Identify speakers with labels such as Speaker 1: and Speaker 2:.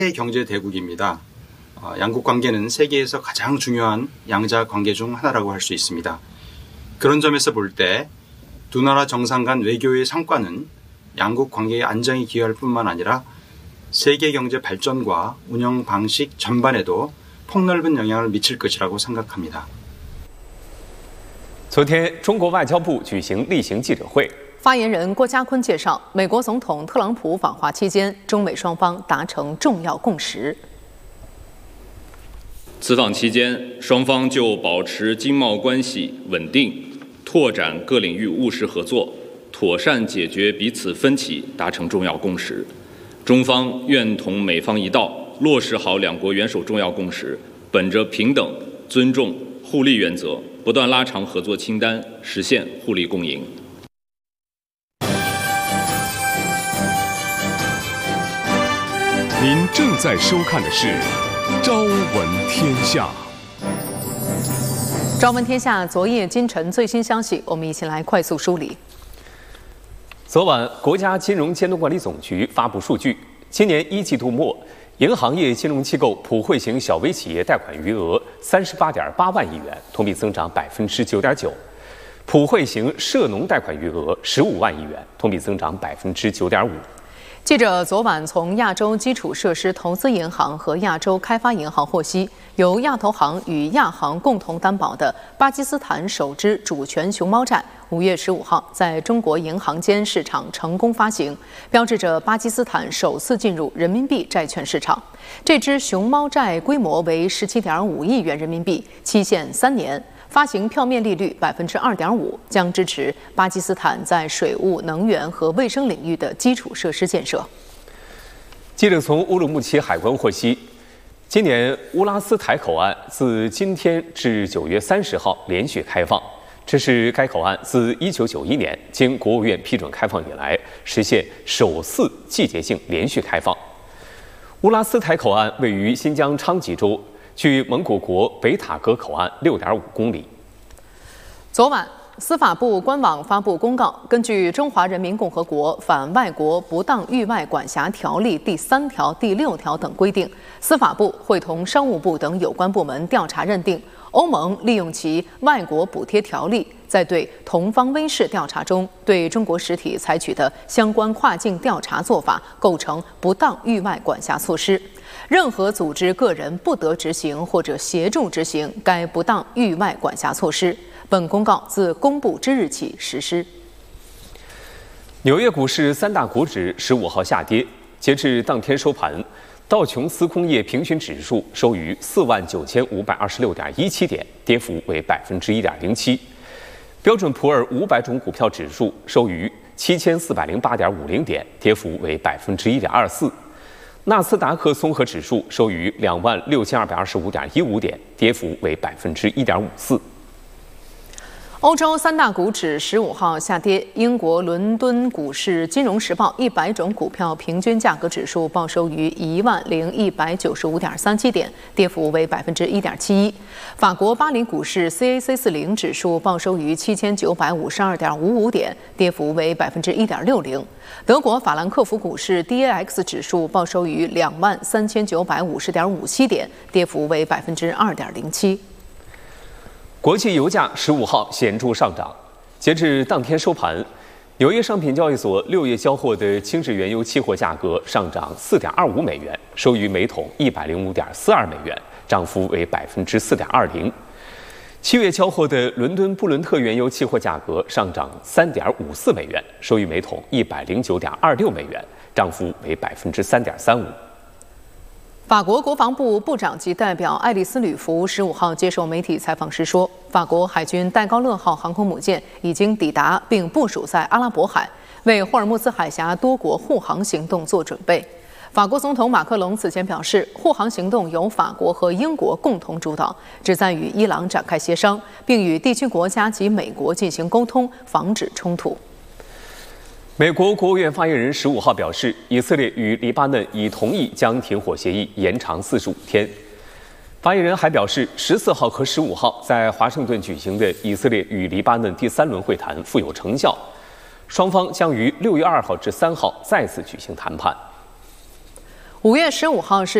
Speaker 1: 경제 대국입니다. 양국 관계는 세계에서 가장 중요한 양자 관계 중 하나라고 할 수 있습니다. 그런 점에서 볼 때 두 나라 정상 간 외교의 성과는 양국 관계의 안정에 기여할 뿐만 아니라 세계 경제 발전과 운영 방식 전반에도 폭넓은 영향을 미칠 것이라고 생각합니다.
Speaker 2: 昨天，中国外交部举行例行记者会。
Speaker 3: 发言人郭家坤介绍，美国总统特朗普访华期间，中美双方达成重要共识。
Speaker 4: 此访期间，双方就保持经贸关系稳定、拓展各领域务实合作、妥善解决彼此分歧达成重要共识。中方愿同美方一道，落实好两国元首重要共识，本着平等、尊重、互利原则，不断拉长合作清单，实现互利共赢。
Speaker 5: 您正在收看的是《朝闻天下》。
Speaker 3: 朝闻天下昨夜今晨最新消息，我们一起来快速梳理。
Speaker 2: 昨晚，国家金融监督管理总局发布数据，今年一季度末，银行业金融机构普惠型小微企业贷款余额38.8万亿元，同比增长9.9%；普惠型涉农贷款余额15万亿元，同比增长9.5%。
Speaker 3: 记者昨晚从亚洲基础设施投资银行和亚洲开发银行获悉，由亚投行与亚行共同担保的巴基斯坦首支主权熊猫债5月15号在中国银行间市场成功发行，标志着巴基斯坦首次进入人民币债券市场。这支熊猫债规模为17.5亿元人民币，期限3年。发行票面利率2.5%，将支持巴基斯坦在水务、能源和卫生领域的基础设施建设。
Speaker 2: 记者从乌鲁木齐海关获悉，今年乌拉斯台口岸自今天至9月30号连续开放，这是该口岸自1991年经国务院批准开放以来，实现首次季节性连续开放。乌拉斯台口岸位于新疆昌吉州，距蒙古国北塔格口岸6.5公里。
Speaker 3: 昨晚，司法部官网发布公告，根据《中华人民共和国反外国不当域外管辖条例》第3条、第6条等规定，司法部会同商务部等有关部门调查认定，欧盟利用其外国补贴条例，在对同方威视调查中对中国实体采取的相关跨境调查做法构成不当域外管辖措施。任何组织、个人不得执行或者协助执行该不当域外管辖措施。本公告自公布之日起实施。
Speaker 2: 纽约股市3大股指15号下跌，截至当天收盘，道琼斯工业平均指数收于49526.17点，跌幅为1.07%；标准普尔500种股票指数收于7408.50点，跌幅为1.24%。纳斯达克综合指数收于26225.15点，跌幅为1.54%。
Speaker 3: 欧洲3大股指15号下跌，英国伦敦股市《金融时报》100种股票平均价格指数报收于10195.37点，跌幅为1.71%；法国巴黎股市 CAC 40指数报收于7952.55点，跌幅为1.60%；德国法兰克福股市 DAX 指数报收于23950.57点，跌幅为2.07%。
Speaker 2: 国际油价15号显著上涨，截至当天收盘，纽约商品交易所6月交货的轻质原油期货价格上涨4.25美元，收于每桶105.42美元，涨幅为4.20%。7月交货的伦敦布伦特原油期货价格上涨3.54美元，收于每桶109.26美元，涨幅为3.35%。
Speaker 3: 法国国防部部长级代表爱丽丝·吕弗15号接受媒体采访时说，法国海军戴高乐号航空母舰已经抵达并部署在阿拉伯海，为霍尔木兹海峡多国护航行动做准备。法国总统马克龙此前表示，护航行动由法国和英国共同主导，旨在与伊朗展开协商，并与地区国家及美国进行沟通，防止冲突。
Speaker 2: 美国国务院发言人15号表示，以色列与黎巴嫩已同意将停火协议延长45天。发言人还表示，14号和15号在华盛顿举行的以色列与黎巴嫩第3轮会谈富有成效，双方将于6月2号至3号再次举行谈判。
Speaker 3: 5月15号是